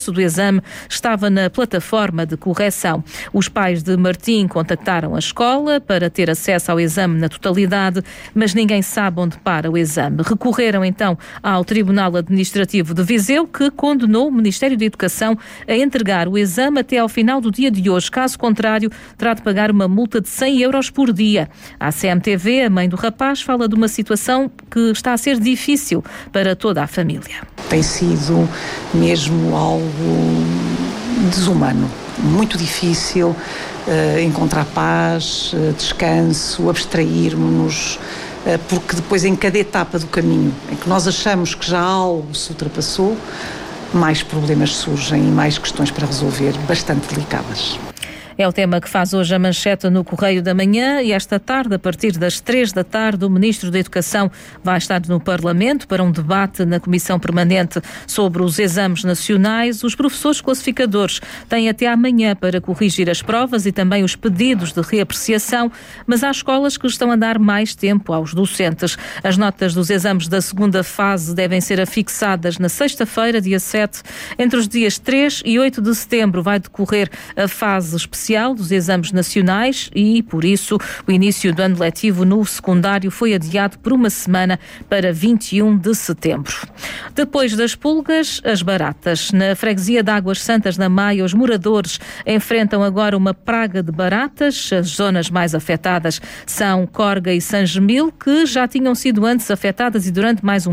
do exame estava na plataforma de correção. Os pais de Martim contactaram a escola para ter acesso ao exame na totalidade, mas ninguém sabe onde para o exame. Recorreram então ao Tribunal Administrativo de Viseu, que condenou o Ministério da Educação a entregar o exame até ao final do dia de hoje. Caso contrário, terá de pagar uma multa de 100 euros por dia. A CMTV, a mãe do rapaz, fala de uma situação que está a ser difícil para toda a família. Tem sido mesmo algo desumano, muito difícil encontrar paz, descanso, abstrairmos-nos, porque depois em cada etapa do caminho em que nós achamos que já algo se ultrapassou, mais problemas surgem e mais questões para resolver, bastante delicadas. É o tema que faz hoje a manchete no Correio da Manhã e esta tarde, a partir das 3 da tarde, o Ministro da Educação vai estar no Parlamento para um debate na Comissão Permanente sobre os exames nacionais. Os professores classificadores têm até amanhã para corrigir as provas e também os pedidos de reapreciação, mas há escolas que estão a dar mais tempo aos docentes. As notas dos exames da segunda fase devem ser afixadas na sexta-feira, dia 7. Entre os dias 3 e 8 de setembro vai decorrer a fase especial dos exames nacionais e, por isso, o início do ano letivo no secundário foi adiado por uma semana para 21 de setembro. Depois das pulgas, as baratas. Na freguesia de Águas Santas, na Maia, os moradores enfrentam agora uma praga de baratas. As zonas mais afetadas são Corga e Sangemil, que já tinham sido antes afetadas e durante mais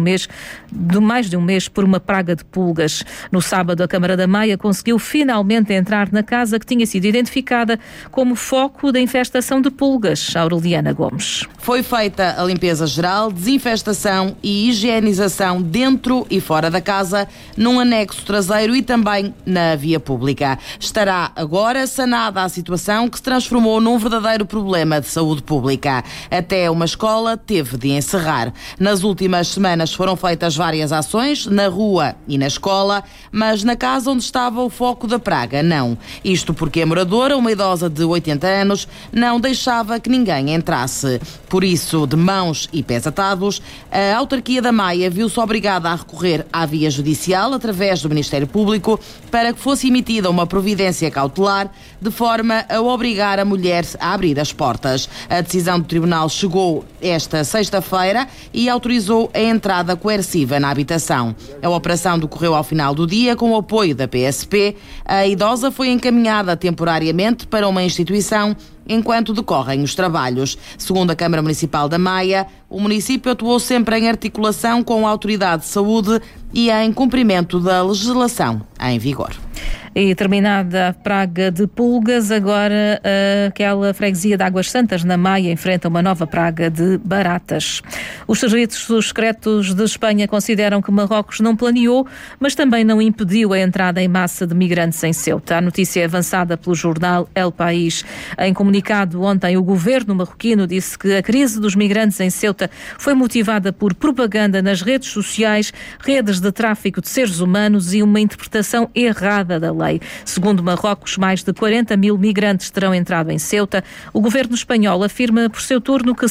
de um mês por uma praga de pulgas. No sábado, a Câmara da Maia conseguiu finalmente entrar na casa que tinha sido identificada como foco da infestação de pulgas. Aureliana Gomes. Foi feita a limpeza geral, desinfestação e higienização dentro e fora da casa, num anexo traseiro e também na via pública. Estará agora sanada a situação que se transformou num verdadeiro problema de saúde pública. Até uma escola teve de encerrar. Nas últimas semanas foram feitas várias ações, na rua e na escola, mas na casa onde estava o foco da praga, não. Isto porque a moradora, uma idosa de 80 anos, não deixava que ninguém entrasse. Por isso, de mãos e pés atados, a autarquia da Maia viu-se obrigada a recorrer à via judicial, através do Ministério Público, para que fosse emitida uma providência cautelar, de forma a obrigar a mulher a abrir as portas. A decisão do Tribunal chegou esta sexta-feira e autorizou a entrada coerciva na habitação. A operação decorreu ao final do dia com o apoio da PSP. A idosa foi encaminhada temporariamente para uma instituição enquanto decorrem os trabalhos. Segundo a Câmara Municipal da Maia, o município atuou sempre em articulação com a Autoridade de Saúde e em cumprimento da legislação em vigor. E terminada a praga de pulgas, agora aquela freguesia de Águas Santas, na Maia, enfrenta uma nova praga de baratas. Os serviços secretos de Espanha consideram que Marrocos não planeou, mas também não impediu a entrada em massa de migrantes em Ceuta. A notícia é avançada pelo jornal El País. Em comunicado ontem, o governo marroquino disse que a crise dos migrantes em Ceuta foi motivada por propaganda nas redes sociais, redes de tráfico de seres humanos e uma interpretação errada da lei. Segundo Marrocos, mais de 40 mil migrantes terão entrado em Ceuta. O governo espanhol afirma, por seu turno, que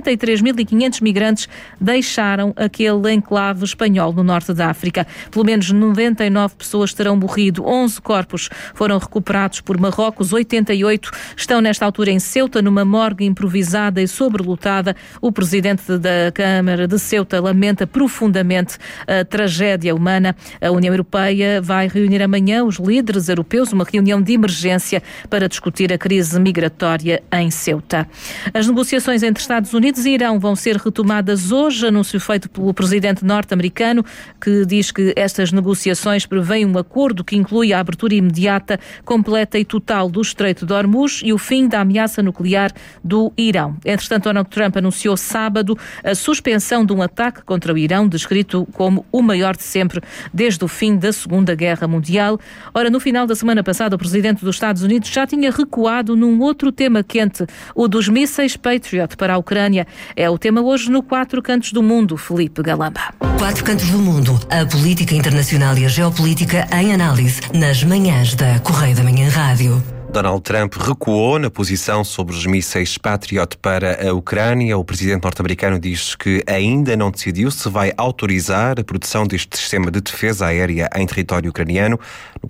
73.500 migrantes deixaram aquele enclave espanhol no norte da África. Pelo menos 99 pessoas terão morrido. 11 corpos foram recuperados por Marrocos. 88 estão nesta altura em Ceuta, numa morgue improvisada e sobrelotada. O presidente da Câmara de Ceuta lamenta profundamente a tragédia humana. A União Europeia vai reunir amanhã os líderes europeus, uma reunião de emergência para discutir a crise migratória em Ceuta. As negociações entre Estados Unidos e Irão vão ser retomadas hoje, anúncio feito pelo presidente norte-americano, que diz que estas negociações prevêem um acordo que inclui a abertura imediata, completa e total do Estreito de Hormuz e o fim da ameaça nuclear do Irão. Entretanto, Donald Trump anunciou sábado a suspensão de um ataque contra o Irão, descrito como o maior de sempre desde o fim da Segunda Guerra Mundial. Ora, no final da semana passada, o presidente dos Estados Unidos já tinha recuado num outro tema quente, o dos mísseis Patriot para a Ucrânia. É o tema hoje no Quatro Cantos do Mundo, Felipe Galamba. Quatro Cantos do Mundo, a política internacional e a geopolítica em análise, nas manhãs da Correio da Manhã Rádio. Donald Trump recuou na posição sobre os mísseis Patriot para a Ucrânia. O presidente norte-americano diz que ainda não decidiu se vai autorizar a produção deste sistema de defesa aérea em território ucraniano. No